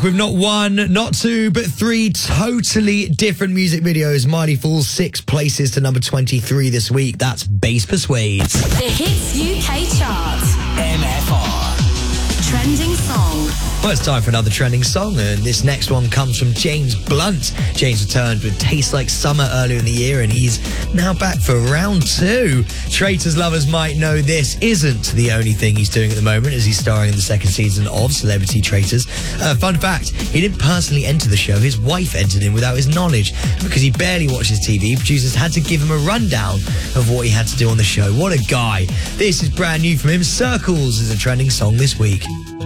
back with not one, not two, but three totally different music videos. Mighty falls 6 places to number 23 this week. That's Bass Persuades. The Hits UK Chart. MFR. Trending song. Well, it's time for another trending song, and this next one comes from James Blunt. James returned with Taste Like Summer earlier in the year, and he's now back for round 2. Traitors lovers might know this isn't the only thing he's doing at the moment, as he's starring in the 2nd season of Celebrity Traitors. Fun fact, he didn't personally enter the show. His wife entered in without his knowledge. Because he barely watches TV, producers had to give him a rundown of what he had to do on the show. What a guy. This is brand new from him. Circles is a trending song this week.